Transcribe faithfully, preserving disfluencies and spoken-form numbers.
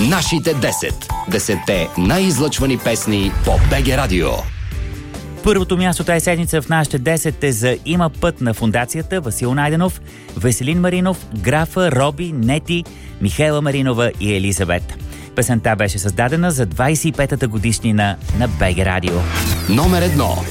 Нашите десет. Десетте най-излъчвани песни по БГ Радио. Първото място тази седмица в нашите десет е за "Има път" на фондацията Васил Найденов, Веселин Маринов, Графа, Роби, Нети, Михайла Маринова и Елизабет. Песента беше създадена за двадесет и петата годишнина на БГ Радио. Номер едно.